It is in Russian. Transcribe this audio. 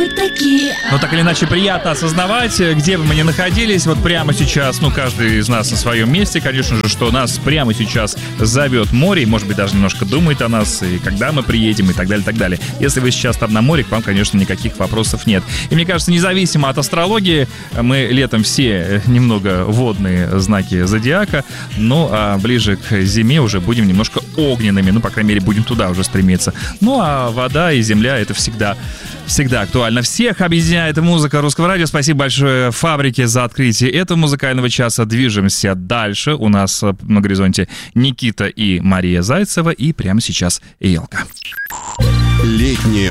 мы такие. Но так или иначе приятно осознавать, где бы мы ни находились, вот прямо сейчас, каждый из нас на своем месте, конечно же, что нас прямо сейчас зовет море, и, может быть, даже немножко думает о нас, и когда мы приедем, и так далее, так далее. Если вы сейчас там на море, к вам, конечно, никаких вопросов нет. И мне кажется, независимо от астрологии, мы летом все немного водные знаки зодиака, а ближе к зиме уже будем немножко огненными, по крайней мере, будем туда уже стремиться. А вода и земля — это всегда актуально. Всех объединяет музыка Русского радио. Спасибо большое «Фабрике» за открытие этого музыкального часа. Движемся дальше. У нас на горизонте Никита и Мария Зайцева. И прямо сейчас Елка. Летнее